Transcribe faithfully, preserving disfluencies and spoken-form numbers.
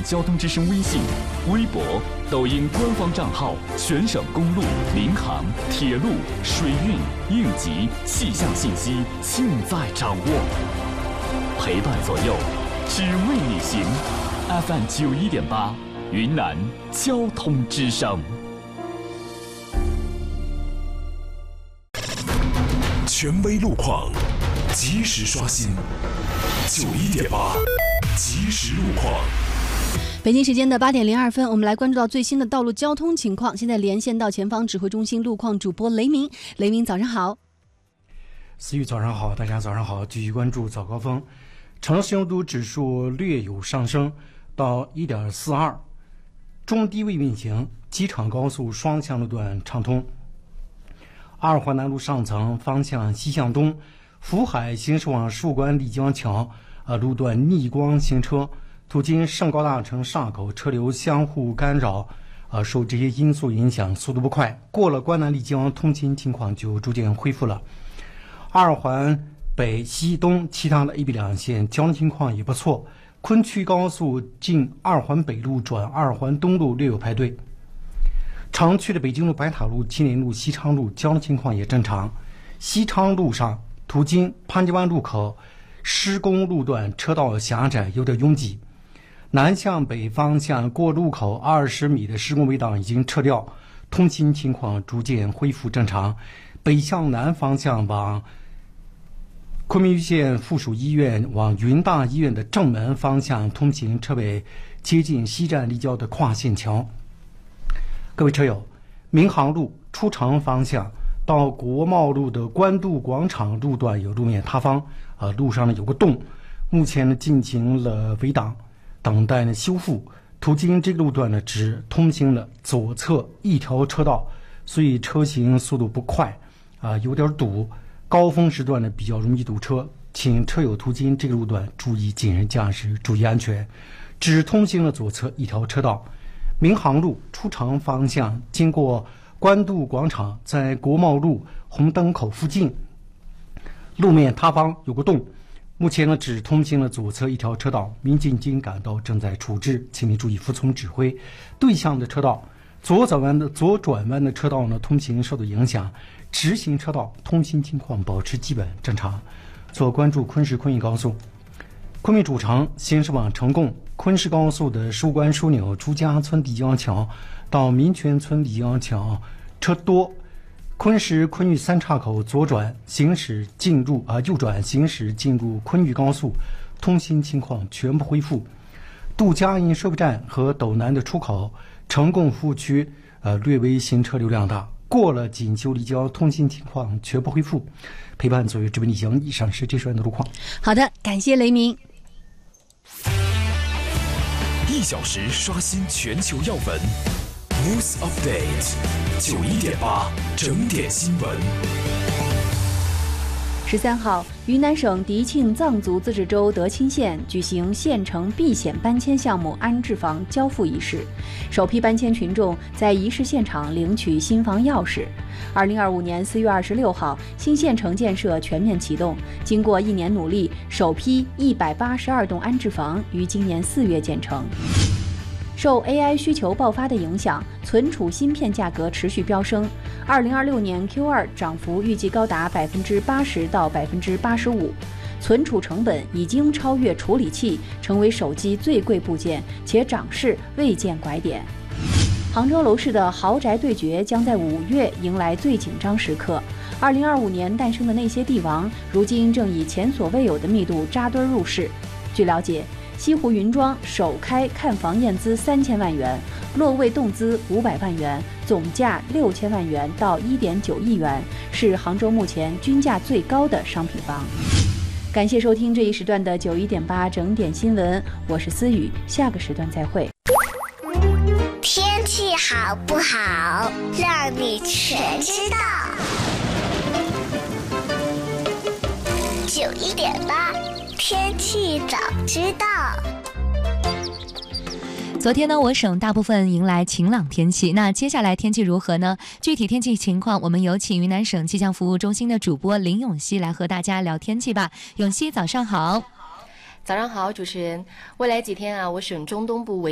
交通之声微信、微博、抖音官方账号，全省公路、民航、铁路、水运、应急、气象信息尽在掌握，陪伴左右，只为你行。F M 九一点八，云南交通之声。 权威路况，及时刷新。九一点八，及时路况。 北京时间的八点零二分，我们来关注到最新的道路交通情况。现在连线到前方指挥中心路况主播雷鸣。雷鸣，早上好。 思雨，早上好，大家早上好。继续关注早高峰，城市拥堵指数略有上升到 一点四二， 中低位运行，机场高速双向路段畅通。二环南路上层方向西向东，福海行驶往树关丽江桥呃路段逆光行车，途经盛高大城岔口，车流相互干扰，呃受这些因素影响，速度不快。过了关南丽江，通勤情况就逐渐恢复了。二环北西东其他的 A B 两线交通情况也不错。昆区高速进二环北路转二环东路略有排队。常去的北京路、白塔路、金陵路、西昌路交通情况也正常。西昌路上途经潘家湾路口施工路段车道狭窄，有点拥挤。南向北方向过路口二十米的施工围挡已经撤掉，通行情况逐渐恢复正常。北向南方向往昆明县附属医院往云大医院的正门方向通行车尾接近西站立交的跨线桥。各位车友，民航路出城方向到国贸路的官渡广场路段有路面塌方，呃，路上呢有个洞，目前呢进行了围挡，等待呢修复。途经这个路段呢只通行了左侧一条车道，所以车行速度不快，啊、呃，有点堵。高峰时段呢比较容易堵车，请车友途经这个路段注意谨慎驾驶，注意安全。只通行了左侧一条车道。民航路出城方向经过官渡广场，在国贸路红灯口附近路面塌方有个洞，目前呢只通行了左侧一条车道，民警已经赶到，正在处置，请您注意服从指挥。对向的车道左转弯的左转弯的车道呢通行受到影响，直行车道通行情况保持基本正常。做关注昆石昆玉高速，昆明主城行驶往成贡，昆石高速的输关枢纽朱家村丽江桥到民权村丽江桥车多。昆石昆玉三岔口左转行驶进入啊、呃、右转行驶进入昆玉高速，通行情况全部恢复。杜家营收费站和斗南的出口成贡服务区呃略微行车流量大，过了锦绣立交通行情况全部恢复。陪伴左右直奔丽江，以上是这时段的路况。 好的，感谢雷鸣。 一小时刷新全球要闻 News Update 九一点八整点新闻。 十三号，云南省迪庆藏族自治州德钦县举行县城避险搬迁项目安置房交付仪式，首批搬迁群众在仪式现场领取新房钥匙。二零二五年四月二十六号，新县城建设全面启动，经过一年努力，首批一百八十二栋安置房于今年四月建成。受 A I 需求爆发的影响，存储芯片价格持续飙升。二零二六年 Q 二 涨幅预计高达百分之八十到百分之八十五，存储成本已经超越处理器，成为手机最贵部件，且涨势未见拐点。杭州楼市的豪宅对决将在五月迎来最紧张时刻。二零二五年诞生的那些帝王，如今正以前所未有的密度扎堆入市。据了解，西湖云庄首开看房验资三千万元，落位动资五百万元，总价六千万元到一点九亿元，是杭州目前均价最高的商品房。感谢收听这一时段的九一点八整点新闻，我是思雨，下个时段再会。 天气好不好，让你全知道。九一点八，天气早知道。 昨天呢，我省大部分迎来晴朗天气。那接下来天气如何呢？具体天气情况，我们有请云南省气象服务中心的主播林永熙来和大家聊天气吧。永熙，早上好。 早上好，主持人。未来几天啊，我省中东部为